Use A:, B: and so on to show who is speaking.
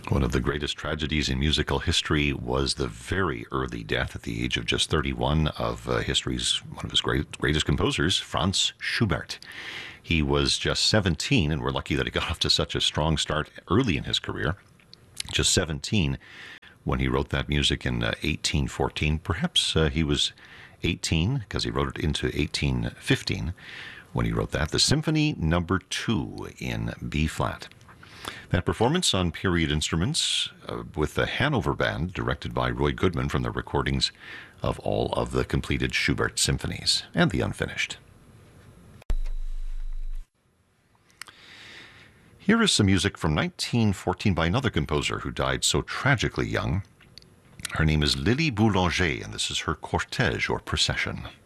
A: One of the greatest tragedies in musical history was the very early death at the age of just 31 of history's one of his greatest composers, Franz Schubert. He was just 17, and we're lucky that he got off to such a strong start early in his career. Just 17 when he wrote that music in 1814. Perhaps he was 18 because he wrote it into 1815 when he wrote that. The Symphony Number 2 in B flat. That performance on period instruments with the Hanover Band, directed by Roy Goodman from the recordings of all of the completed Schubert symphonies and the unfinished. Here is some music from 1914 by another composer who died so tragically young. Her name is Lily Boulanger, and this is her Cortège or Procession.